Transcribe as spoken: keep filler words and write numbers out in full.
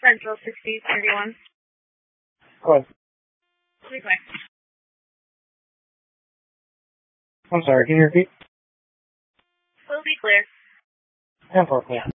Central sixty thirty-one. Go ahead. Be clear. I'm sorry, can you repeat? Will be clear. ten four, clear.